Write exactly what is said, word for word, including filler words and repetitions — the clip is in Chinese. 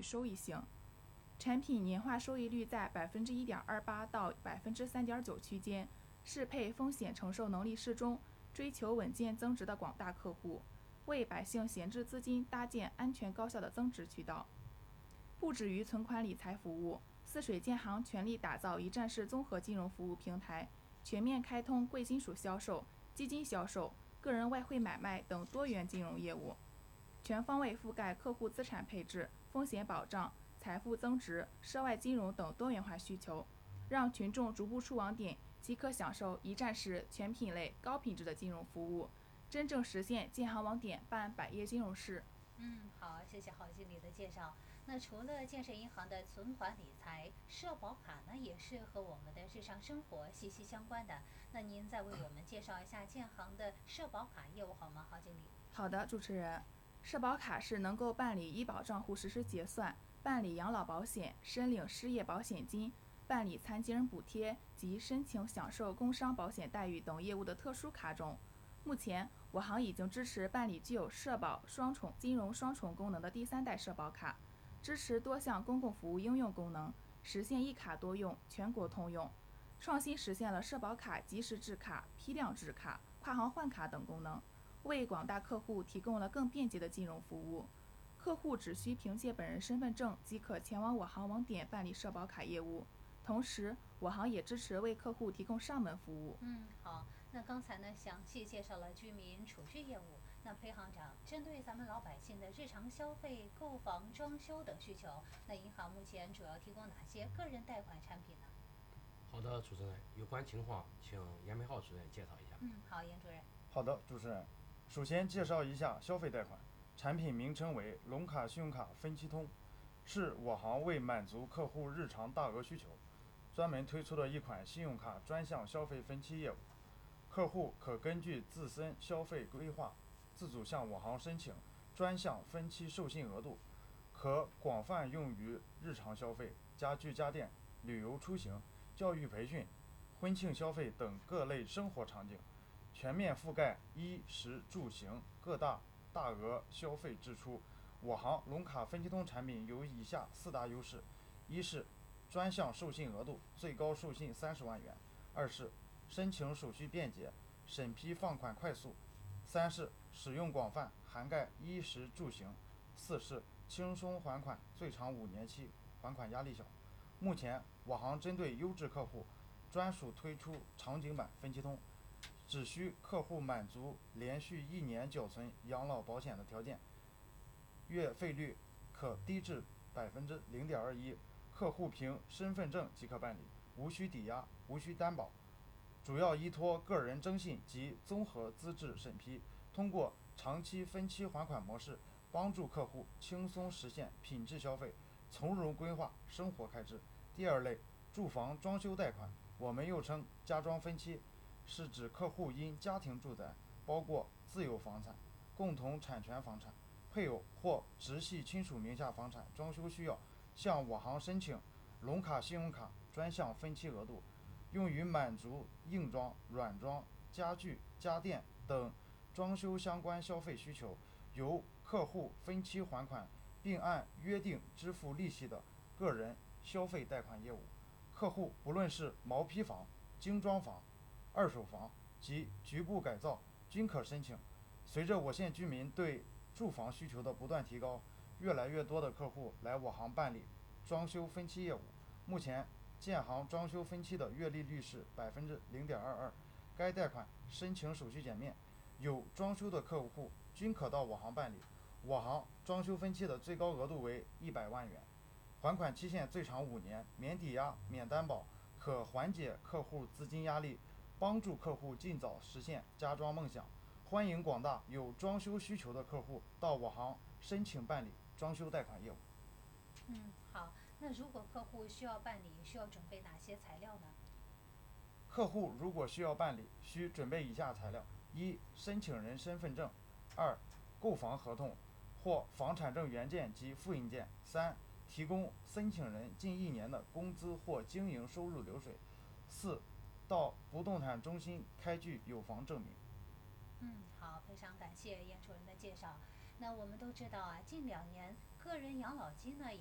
收益性。产品年化收益率在百分之一点二八到百分之三点九区间，适配风险承受能力适中、追求稳健增值的广大客户，为百姓闲置资金搭建安全高效的增值渠道。不止于存款理财服务，泗水建行全力打造一站式综合金融服务平台，全面开通贵金属销售、基金销售、个人外汇买卖等多元金融业务，全方位覆盖客户资产配置、风险保障、财富增值、涉外金融等多元化需求，让群众逐步出网点即可享受一站式全品类高品质的金融服务，真正实现建行网点办百业金融事。 嗯，好，谢谢郝经理的介绍。那除了建设银行的存款理财，社保卡呢也是和我们的日常生活息息相关的。那您再为我们介绍一下建行的社保卡业务好吗，郝经理？ 好的，主持人。社保卡是能够办理医保账户实时结算、办理养老保险、申领失业保险金、办理残疾人补贴及申请享受工伤保险待遇等业务的特殊卡种。目前，我行已经支持办理具有社保双重金融双重功能的第三代社保卡，支持多项公共服务应用功能，实现一卡多用、全国通用。创新实现了社保卡及时制卡、批量制卡、跨行换卡等功能，为广大客户提供了更便捷的金融服务。客户只需凭借本人身份证即可前往我行网点办理社保卡业务，同时我行也支持为客户提供上门服务。 嗯，好。那刚才呢，详细介绍了居民储蓄业务。那裴行长，针对咱们老百姓的日常消费、购房、装修等需求，那银行目前主要提供哪些个人贷款产品呢？ 好的，主持人，有关情况请严培浩主任介绍一下。 嗯，好，严主任。 好的，主持人，首先介绍一下消费贷款，产品名称为龙卡信用卡分期通，是我行为满足客户日常大额需求，专门推出的一款信用卡专项消费分期业务。客户可根据自身消费规划，自主向我行申请专项分期授信额度，可广泛用于日常消费、家居家电、旅游出行、教育培训、婚庆消费等各类生活场景，全面覆盖衣食住行各大大额消费支出。我行龙卡分期通产品有以下四大优势：一是专项授信额度最高授信三十万元；二是申请手续便捷，审批放款快速；三是使用广泛，涵盖衣食住行；四是轻松还款，最长五年期，还款压力小。目前我行针对优质客户，专属推出场景版分期通，只需客户满足连续一年缴存养老保险的条件，月费率可低至百分之零点二一，客户凭身份证即可办理，无需抵押，无需担保。主要依托个人征信及综合资质审批，通过长期分期还款模式，帮助客户轻松实现品质消费，从容规划生活开支。第二类，住房装修贷款，我们又称家装分期，是指客户因家庭住宅，包括自有房产、共同产权房产、配偶或直系亲属名下房产装修需要，向我行申请龙卡信用卡专项分期额度，用于满足硬装、软装、家具、家电等装修相关消费需求，由客户分期还款并按约定支付利息的个人消费贷款业务。客户不论是毛坯房、精装房、二手房及局部改造均可申请。随着我县居民对住房需求的不断提高，越来越多的客户来我行办理装修分期业务。目前建行装修分期的月利率是百分之零点二二，该贷款申请手续简便，有装修的客户均可到我行办理。我行装修分期的最高额度为一百万元，还款期限最长五年，免抵押、免担保，可缓解客户资金压力，帮助客户尽早实现家装梦想。欢迎广大有装修需求的客户到我行申请办理装修贷款业务。 嗯，好。那如果客户需要办理，需要准备哪些材料呢？ 客户如果需要办理，需准备以下材料：一、申请人身份证；二、购房合同或房产证原件及复印件；三、提供申请人近一年的工资或经营收入流水；四、到不动产中心开具有房证明。 嗯，好，非常感谢严主任的介绍。那我们都知道啊，近两年个人养老金呢